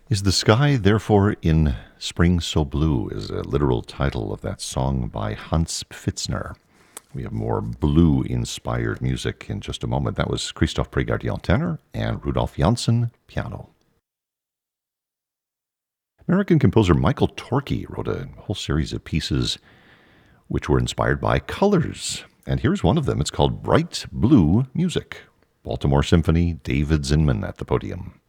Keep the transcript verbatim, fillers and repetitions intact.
Is the Sky Therefore in Spring So Blue is a literal title of that song by Hans Pfitzner. We have more blue-inspired music in just a moment. That was Christophe Prégardian tenor and Rudolf Janssen piano. American composer Michael Torke wrote a whole series of pieces which were inspired by colors. And here's one of them. It's called Bright Blue Music. Baltimore Symphony, David Zinman at the podium.